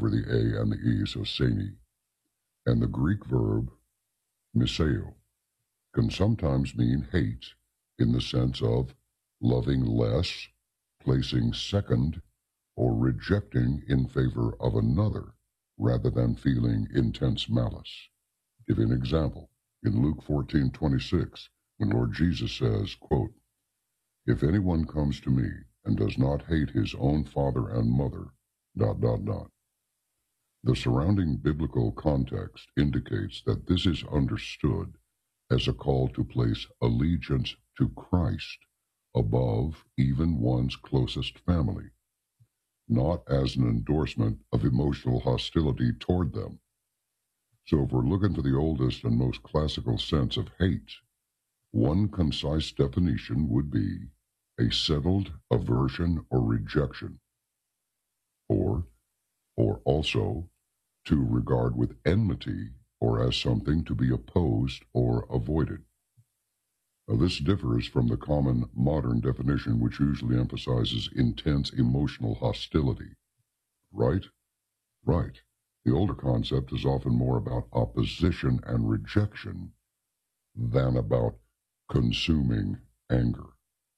over the A and the E, so seni. And the Greek verb miseo can sometimes mean hate in the sense of loving less, placing second, or rejecting in favor of another, rather than feeling intense malice. Give an example. In Luke 14:26, when Lord Jesus says, quote, "If anyone comes to me and does not hate his own father and mother, ... The surrounding biblical context indicates that this is understood as a call to place allegiance to Christ above even one's closest family, not as an endorsement of emotional hostility toward them. So if we're looking for the oldest and most classical sense of hate, one concise definition would be a settled aversion or rejection, or also to regard with enmity or as something to be opposed or avoided. Now, this differs from the common modern definition, which usually emphasizes intense emotional hostility. Right? Right. The older concept is often more about opposition and rejection than about consuming anger.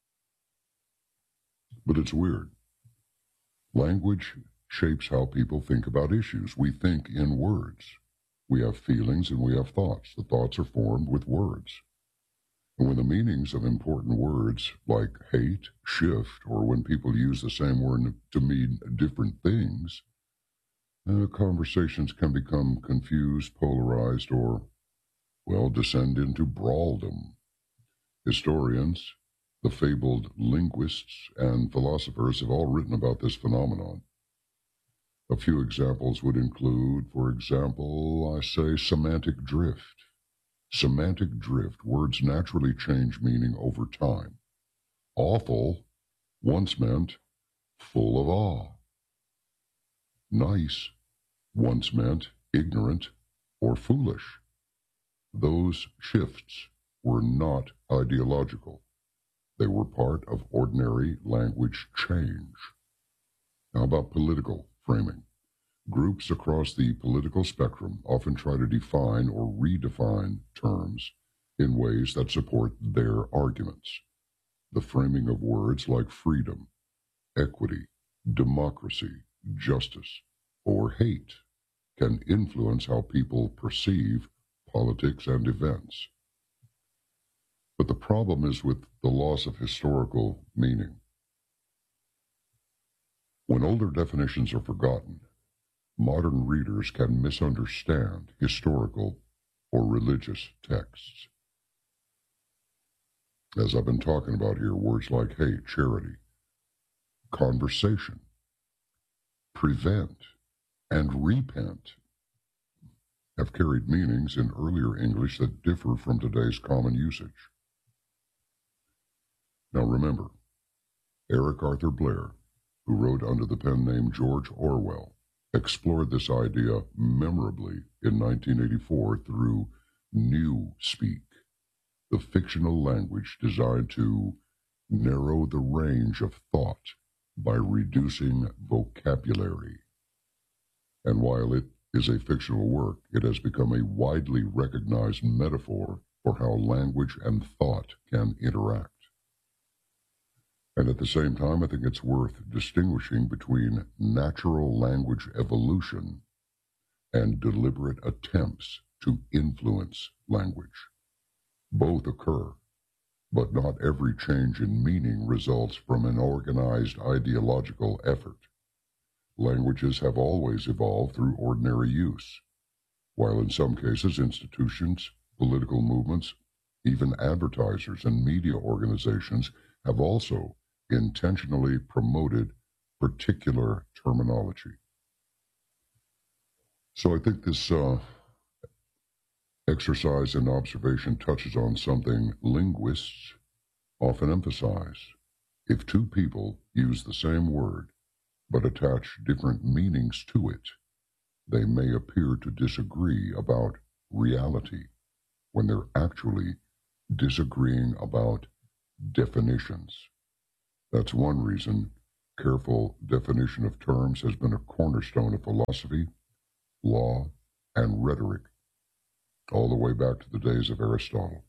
But it's weird. Language shapes how people think about issues. We think in words. We have feelings and we have thoughts. The thoughts are formed with words. And when the meanings of important words like hate shift, or when people use the same word to mean different things, conversations can become confused, polarized, or, well, descend into brawldom. Historians, the fabled linguists, and philosophers have all written about this phenomenon. A few examples would include, for example, I say semantic drift. Semantic drift, words naturally change meaning over time. Awful once meant full of awe. Nice once meant ignorant or foolish. Those shifts were not ideological. They were part of ordinary language change. How about political framing? Groups across the political spectrum often try to define or redefine terms in ways that support their arguments. The framing of words like freedom, equity, democracy, justice, or hate can influence how people perceive politics and events. But the problem is with the loss of historical meaning. When older definitions are forgotten, modern readers can misunderstand historical or religious texts. As I've been talking about here, words like hate, charity, conversation, prevent, and repent have carried meanings in earlier English that differ from today's common usage. Now remember, Eric Arthur Blair, who wrote under the pen name George Orwell, explored this idea memorably in 1984 through Newspeak, the fictional language designed to narrow the range of thought by reducing vocabulary. And while it is a fictional work, it has become a widely recognized metaphor for how language and thought can interact. And at the same time, I think it's worth distinguishing between natural language evolution and deliberate attempts to influence language. Both occur, but not every change in meaning results from an organized ideological effort. Languages have always evolved through ordinary use, while in some cases institutions, political movements, even advertisers and media organizations have also intentionally promoted particular terminology. So I think this exercise in observation touches on something linguists often emphasize. If two people use the same word but attach different meanings to it, they may appear to disagree about reality when they're actually disagreeing about definitions. That's one reason careful definition of terms has been a cornerstone of philosophy, law, and rhetoric, all the way back to the days of Aristotle.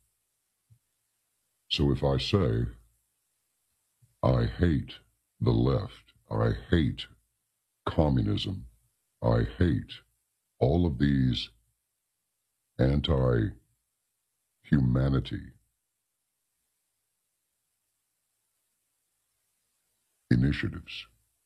So if I say, I hate the left, I hate communism, I hate all of these anti-humanity initiatives,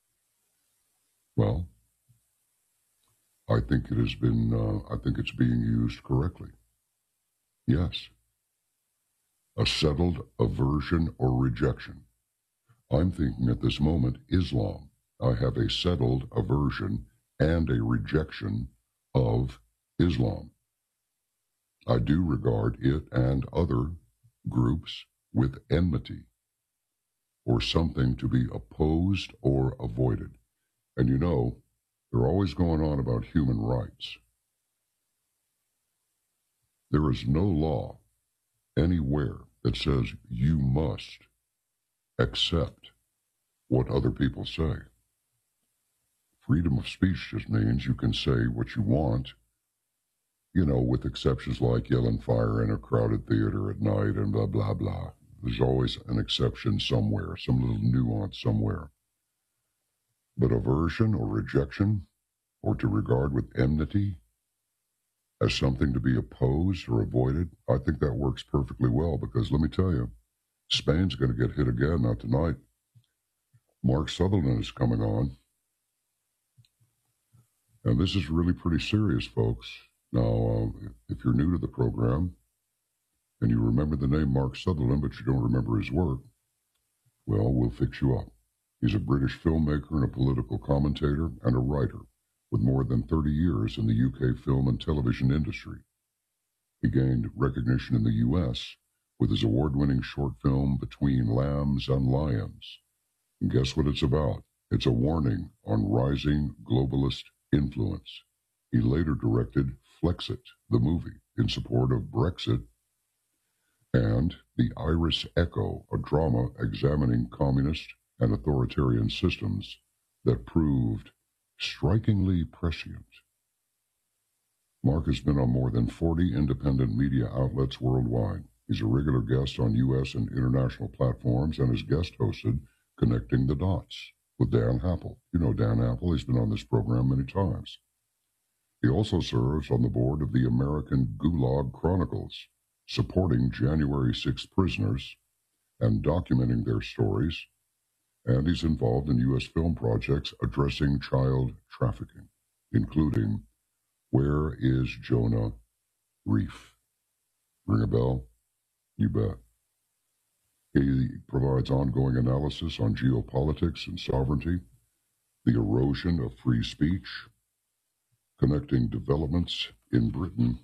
well, I think it has been, I think it's being used correctly. Yes. A settled aversion or rejection. I'm thinking at this moment, Islam. I have a settled aversion and a rejection of Islam. I do regard it and other groups with enmity, or something to be opposed or avoided. And you know, they're always going on about human rights. There is no law anywhere that says you must accept what other people say. Freedom of speech just means you can say what you want, you know, with exceptions like yelling fire in a crowded theater at night and blah, blah, blah. There's always an exception somewhere, some little nuance somewhere. But aversion or rejection, or to regard with enmity as something to be opposed or avoided, I think that works perfectly well, because let me tell you, Spain's going to get hit again, not tonight. Mark Sutherland is coming on. And this is really pretty serious, folks. Now, if you're new to the program and you remember the name Mark Sutherland, but you don't remember his work, well, we'll fix you up. He's a British filmmaker and a political commentator and a writer with more than 30 years in the UK film and television industry. He gained recognition in the US with his award-winning short film Between Lambs and Lions. And guess what it's about? It's a warning on rising globalist influence. He later directed Flexit, the movie, in support of Brexit, and The Iris Echo, a drama examining communist and authoritarian systems that proved strikingly prescient. Mark has been on more than 40 independent media outlets worldwide. He's a regular guest on U.S. and international platforms and has guest hosted Connecting the Dots with Dan Happel. You know Dan Happel, he's been on this program many times. He also serves on the board of the American Gulag Chronicles, supporting January 6 prisoners and documenting their stories, and he's involved in U.S. film projects addressing child trafficking, including Where is Jonah Reef? Ring a bell? You bet. He provides ongoing analysis on geopolitics and sovereignty, the erosion of free speech, connecting developments in Britain,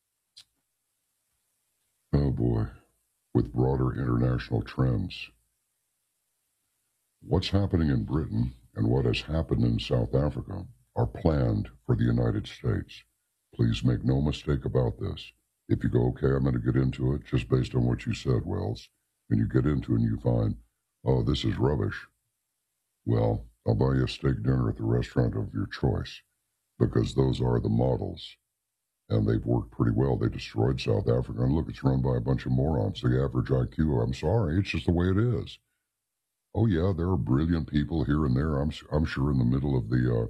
oh boy, with broader international trends. What's happening in Britain and what has happened in South Africa are planned for the United States. Please make no mistake about this. If you go, okay, I'm going to get into it just based on what you said, Wells, and you get into it and you find, oh, this is rubbish, well, I'll buy you a steak dinner at the restaurant of your choice, because those are the models, and they've worked pretty well. They destroyed South Africa, and look, it's run by a bunch of morons. The average IQ, I'm sorry, it's just the way it is. Oh yeah, there are brilliant people here and there. I'm sure in the middle of the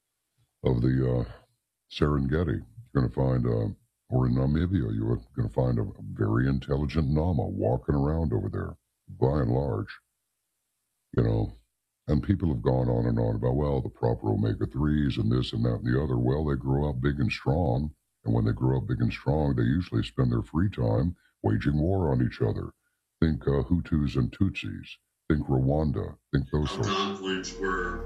Serengeti, you're going to find, or in Namibia, you're going to find a very intelligent Nama walking around over there. By and large, you know, and people have gone on and on about, well, the proper omega-3s and this and that and the other. Well, they grow up big and strong, and when they grow up big and strong, they usually spend their free time waging war on each other. Think Hutus and Tutsis. Think Rwanda. Think those sorts. Conflicts were.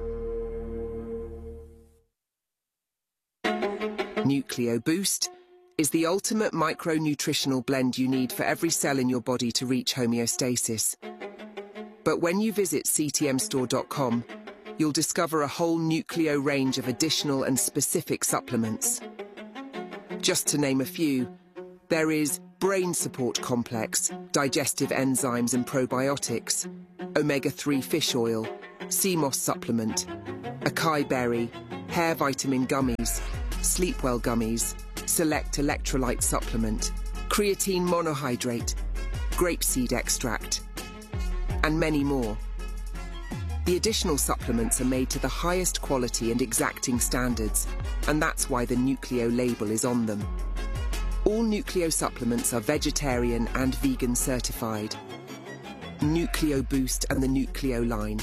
Nucleo Boost is the ultimate micronutritional blend you need for every cell in your body to reach homeostasis. But when you visit ctmstore.com, you'll discover a whole Nucleo range of additional and specific supplements. Just to name a few, There is brain support complex, digestive enzymes and probiotics, omega-3 fish oil, sea moss supplement, acai berry, hair vitamin gummies, sleepwell gummies, select electrolyte supplement, creatine monohydrate, grapeseed extract, and many more. The additional supplements are made to the highest quality and exacting standards, and that's why the Nucleo label is on them. All Nucleo supplements are vegetarian and vegan certified. Nucleo Boost and the Nucleo line.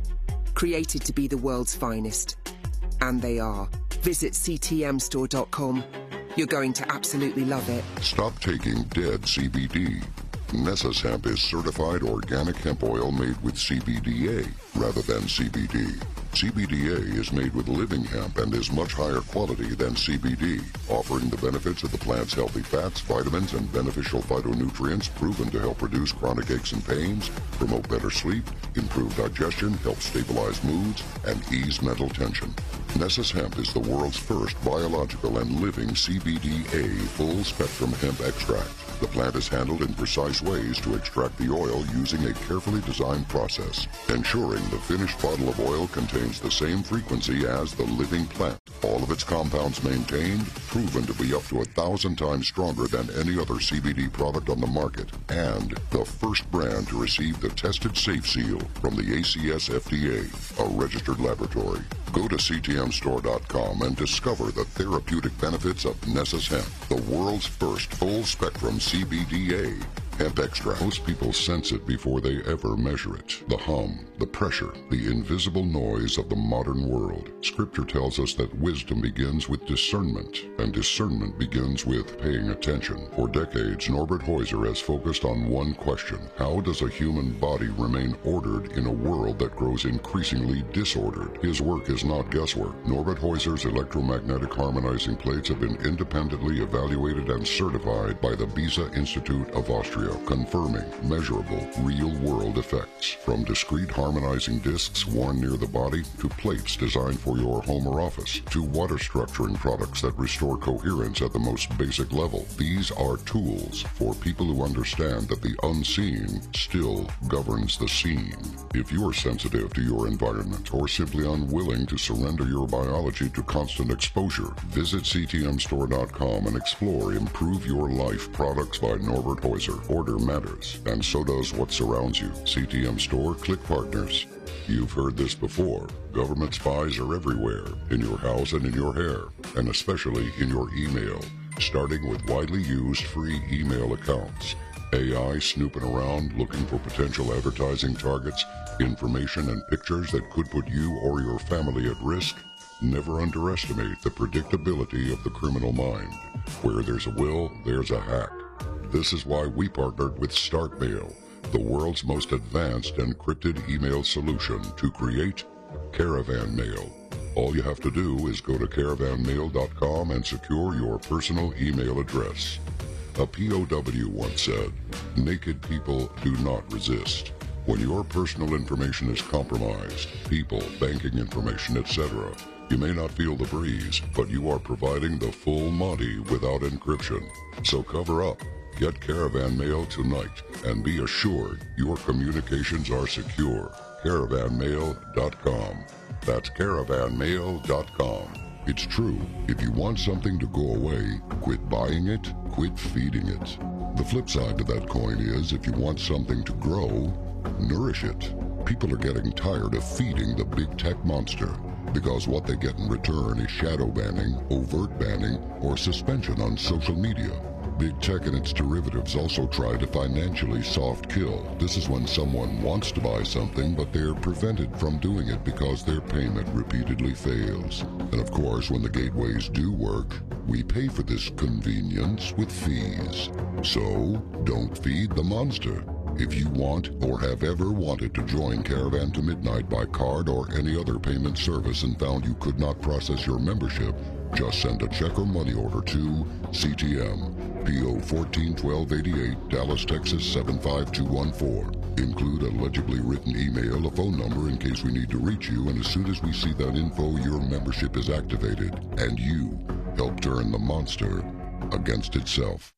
Created to be the world's finest. And they are. Visit ctmstore.com. You're going to absolutely love it. Stop taking dead CBD. Nessus Hemp is certified organic hemp oil made with CBDA rather than CBD. CBDA is made with living hemp and is much higher quality than CBD, offering the benefits of the plant's healthy fats, vitamins, and beneficial phytonutrients proven to help reduce chronic aches and pains, promote better sleep, improve digestion, help stabilize moods, and ease mental tension. Nessus Hemp is the world's first biological and living CBDA full-spectrum hemp extract. The plant is handled in precise ways to extract the oil using a carefully designed process, ensuring the finished bottle of oil contains the same frequency as the living plant. All of its compounds maintained, proven to be up to 1,000 times stronger than any other CBD product on the market, and the first brand to receive the tested safe seal from the ACS FDA, a registered laboratory. Go to ctmstore.com and discover the therapeutic benefits of Nessus Hemp, the world's first full-spectrum CBDA hemp extract. Most people sense it before they ever measure it. The hum, the pressure, the invisible noise of the modern world. Scripture tells us that wisdom begins with discernment, and discernment begins with paying attention. For decades, Norbert Heuser has focused on one question: how does a human body remain ordered in a world that grows increasingly disordered? His work is not guesswork. Norbert Heuser's electromagnetic harmonizing plates have been independently evaluated and certified by the Beza Institute of Austria, confirming measurable, real-world effects. From discrete harmonizing discs worn near the body, to plates designed for your home or office, to water structuring products that restore coherence at the most basic level. These are tools for people who understand that the unseen still governs the seen. If you are sensitive to your environment or simply unwilling to surrender your biology to constant exposure, visit ctmstore.com and explore Improve Your Life products by Norbert Heuser. Order matters, and so does what surrounds you. CTM Store, click partners. You've heard this before. Government spies are everywhere, in your house and in your hair, and especially in your email, starting with widely used free email accounts. AI snooping around looking for potential advertising targets, information and pictures that could put you or your family at risk. Never underestimate the predictability of the criminal mind. Where there's a will, there's a hack. This is why we partnered with StartMail, the world's most advanced encrypted email solution, to create Caravan Mail. All you have to do is go to caravanmail.com and secure your personal email address. A POW once said, "Naked people do not resist." When your personal information is compromised, people, banking information, etc., you may not feel the breeze, but you are providing the full Monty without encryption. So cover up. Get Caravan Mail tonight and be assured your communications are secure. Caravanmail.com. That's caravanmail.com. It's true. If you want something to go away, quit buying it, quit feeding it. The flip side to that coin is, if you want something to grow, nourish it. People are getting tired of feeding the big tech monster, because what they get in return is shadow banning, overt banning, or suspension on social media. Big tech and its derivatives also try to financially soft kill. This is when someone wants to buy something, but they're prevented from doing it because their payment repeatedly fails. And of course, when the gateways do work, we pay for this convenience with fees. So, don't feed the monster. If you want or have ever wanted to join Caravan to Midnight by card or any other payment service and found you could not process your membership, just send a check or money order to CTM, PO 141288, Dallas, Texas 75214. Include a legibly written email, a phone number in case we need to reach you, and as soon as we see that info, your membership is activated, and you help turn the monster against itself.